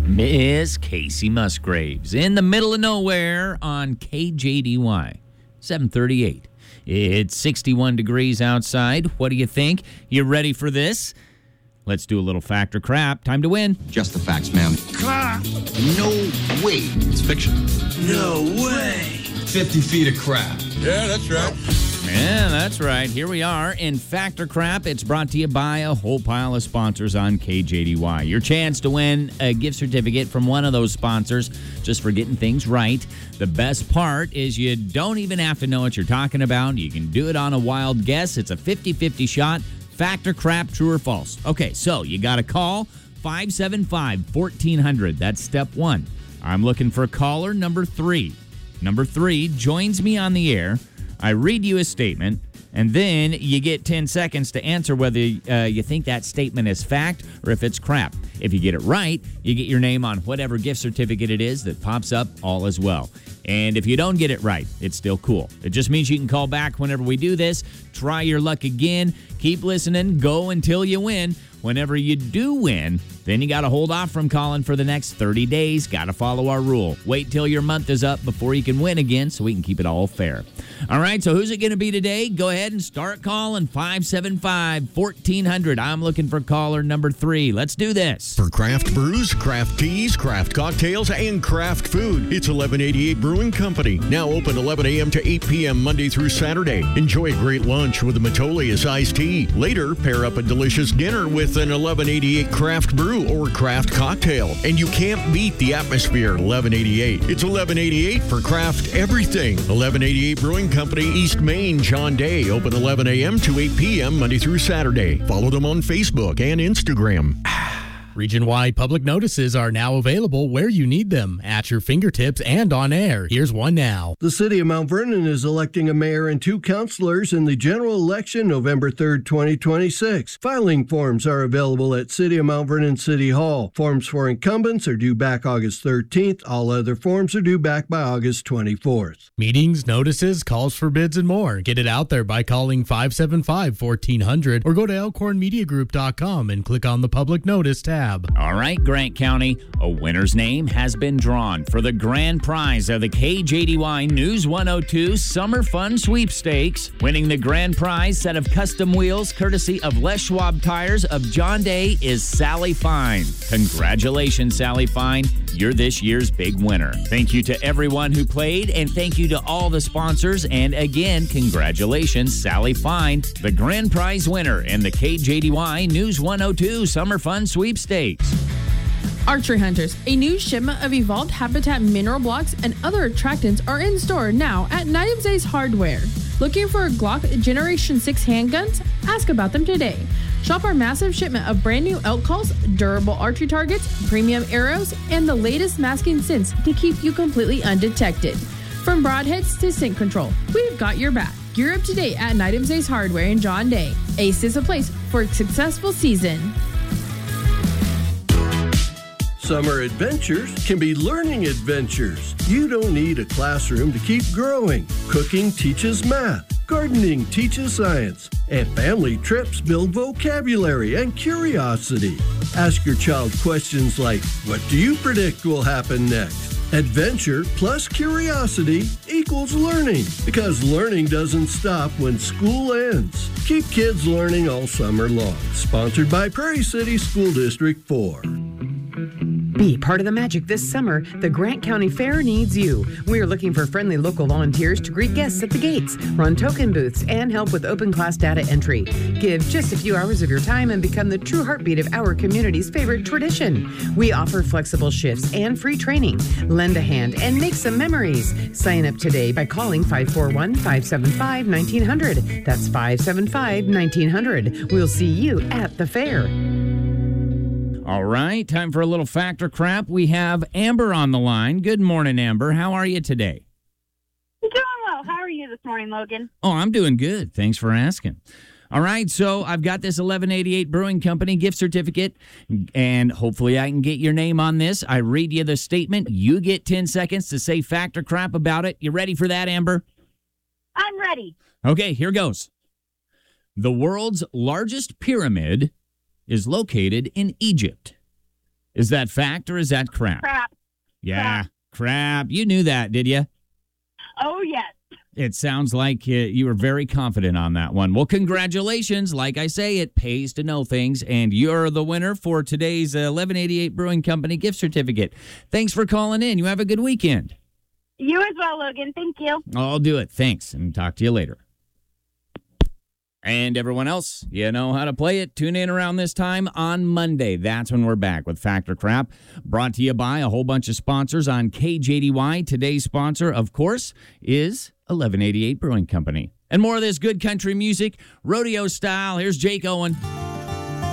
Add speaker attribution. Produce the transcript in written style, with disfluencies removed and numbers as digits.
Speaker 1: Miss Casey Musgraves in the middle of nowhere on KJDY 738. It's 61 degrees outside. What do you think? You ready for this? Let's do a little fact or crap. Time to win.
Speaker 2: Just the facts, ma'am. No way. It's fiction.
Speaker 3: No way.
Speaker 2: 50 feet of crap.
Speaker 3: Yeah, that's right.
Speaker 1: Yeah, that's right. Here we are in Fact or Crap. It's brought to you by a whole pile of sponsors on KJDY. Your chance to win a gift certificate from one of those sponsors just for getting things right. The best part is you don't even have to know what you're talking about. You can do it on a wild guess. It's a 50-50 shot. Fact or crap, true or false. Okay, so you got to call 575-1400. That's step one. I'm looking for caller number 3. Number 3 joins me on the air. I read you a statement, and then you get 10 seconds to answer whether you think that statement is fact or if it's crap. If you get it right, you get your name on whatever gift certificate it is that pops up, all as well. And if you don't get it right, it's still cool. It just means you can call back whenever we do this. Try your luck again. Keep listening. Go until you win. Whenever you do win, then you got to hold off from calling for the next 30 days. Got to follow our rule. Wait till your month is up before you can win again so we can keep it all fair. All right, so who's it going to be today? Go ahead and start calling 575-1400. I'm looking for caller number 3. Let's do this.
Speaker 4: For craft brews, craft teas, craft cocktails, and craft food, it's 1188 Brewing Company. Now open 11 a.m. to 8 p.m. Monday through Saturday. Enjoy a great lunch with a Metolius iced tea. Later, pair up a delicious dinner with an 1188 craft brew or craft cocktail. And you can't beat the atmosphere at 1188. It's 1188 for craft everything. 1188 Brewing Company, East Main, John Day. Open 11 a.m. to 8 p.m. Monday through Saturday. Follow them on Facebook and Instagram.
Speaker 5: Region-wide public notices are now available where you need them, at your fingertips and on air. Here's one now.
Speaker 6: The City of Mount Vernon is electing a mayor and 2 councilors in the general election November 3rd, 2026. Filing forms are available at City of Mount Vernon City Hall. Forms for incumbents are due back August 13th. All other forms are due back by August 24th.
Speaker 5: Meetings, notices, calls for bids, and more. Get it out there by calling 575-1400 or go to elkhornmediagroup.com and click on the public notice tab.
Speaker 1: All right, Grant County, a winner's name has been drawn for the grand prize of the KJDY News 102 Summer Fun Sweepstakes. Winning the grand prize set of custom wheels courtesy of Les Schwab Tires of John Day is Sally Fine. Congratulations, Sally Fine. You're this year's big winner. Thank you to everyone who played, and thank you to all the sponsors. And again, congratulations, Sally Fine, the grand prize winner in the KJDY News 102 Summer Fun Sweepstakes.
Speaker 7: Archery Hunters, a new shipment of evolved habitat mineral blocks and other attractants are in store now at Night's Ace Hardware. Looking for Glock Generation 6 handguns? Ask about them today. Shop our massive shipment of brand new elk calls, durable archery targets, premium arrows, and the latest masking scents to keep you completely undetected. From broadheads to scent control, we've got your back. Gear up today at Night's Ace Hardware in John Day. Ace is a place for a successful season.
Speaker 6: Summer adventures can be learning adventures. You don't need a classroom to keep growing. Cooking teaches math. Gardening teaches science. And family trips build vocabulary and curiosity. Ask your child questions like, what do you predict will happen next? Adventure plus curiosity equals learning, because learning doesn't stop when school ends. Keep kids learning all summer long. Sponsored by Prairie City School District 4.
Speaker 8: Be part of the magic this summer. The Grant County Fair needs you. We are looking for friendly local volunteers to greet guests at the gates, run token booths, and help with open class data entry. Give just a few hours of your time and become the true heartbeat of our community's favorite tradition. We offer flexible shifts and free training. Lend a hand and make some memories. Sign up today by calling 541-575-1900. That's 575-1900. We'll see you at the fair.
Speaker 1: All right, time for a little fact or crap. We have Amber on the line. Good morning, Amber. How are you today?
Speaker 9: I'm doing well. How are you this morning, Logan?
Speaker 1: Oh, I'm doing good. Thanks for asking. All right, so I've got this 1188 Brewing Company gift certificate, and hopefully I can get your name on this. I read you the statement. You get 10 seconds to say fact or crap about it. You ready for that, Amber?
Speaker 9: I'm ready.
Speaker 1: Okay, here goes. The world's largest pyramid is located in Egypt. Is that fact or is that crap?
Speaker 9: Crap.
Speaker 1: Yeah, crap. You knew that, did you?
Speaker 9: Oh, yes.
Speaker 1: It sounds like you were very confident on that one. Well, congratulations. Like I say, it pays to know things, and you're the winner for today's 1188 Brewing Company gift certificate. Thanks for calling in. You have a good weekend.
Speaker 9: You as well, Logan. Thank you.
Speaker 1: I'll do it. Thanks, and talk to you later. And everyone else, you know how to play it. Tune in around this time on Monday. That's when we're back with Fact or Crap, brought to you by a whole bunch of sponsors on KJDY. Today's sponsor, of course, is 1188 Brewing Company. And more of this good country music, rodeo style. Here's Jake Owen.